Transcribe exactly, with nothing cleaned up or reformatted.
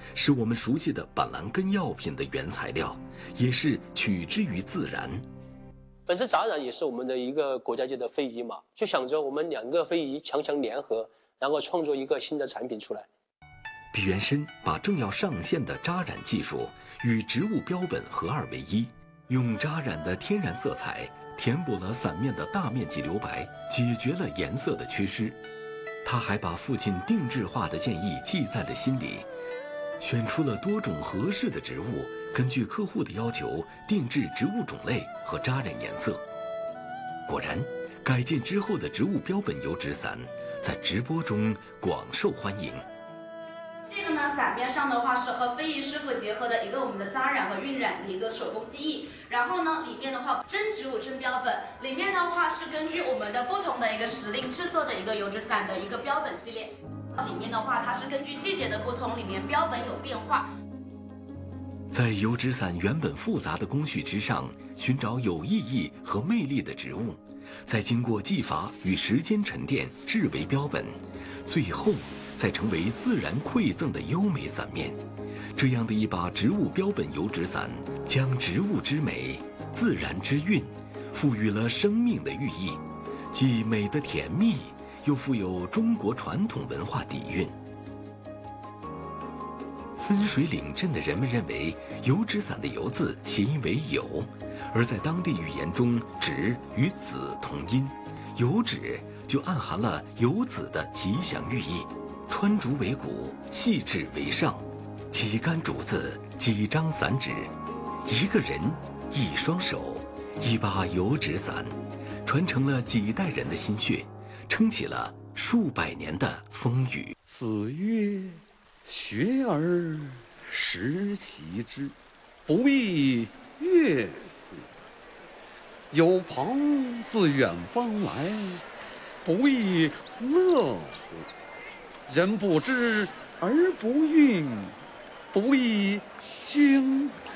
是我们熟悉的板蓝根药品的原材料，也是取之于自然。 本身扎染也是我们的一个国家级的非遗嘛，就想着我们两个非遗强强联合，然后创作一个新的产品出来。 毕源琛把正要上线的扎染技术与植物标本合二为一，用扎染的天然色彩填补了伞面的大面积留白，解决了颜色的缺失。他还把父亲定制化的建议记在了心里，选出了多种合适的植物，根据客户的要求定制植物种类和扎染颜色。果然，改进之后的植物标本油纸伞在直播中广受欢迎。 这个呢，伞面上的话是和非遗师傅结合的一个我们的扎染和晕染的一个手工技艺，然后呢，里面的话真植物真标本，里面的话是根据我们的不同的一个时令制作的一个油纸伞的一个标本系列，里面的话它是根据季节的不同，里面标本有变化。 在油纸伞原本复杂的工序之上，寻找有意义和魅力的植物，再经过技法与时间沉淀制为标本，最后再成为自然馈赠的优美伞面。这样的一把植物标本油纸伞，将植物之美、自然之韵赋予了生命的寓意，既美的甜蜜，又富有中国传统文化底蕴。分水岭镇的人们认为，油纸伞的“油”字谐音为“有”，而在当地语言中，“纸”与“子”同音，油纸就暗含了有子的吉祥寓意。穿竹为骨，细致为上，几竿竹子，几张伞纸，一个人，一双手，一把油纸伞，传承了几代人的心血，撑起了数百年的风雨。 子曰：“学而时齐之，不亦乐乎？有朋自远方来，不亦乐乎？人不知而不愠，不亦惊乎？”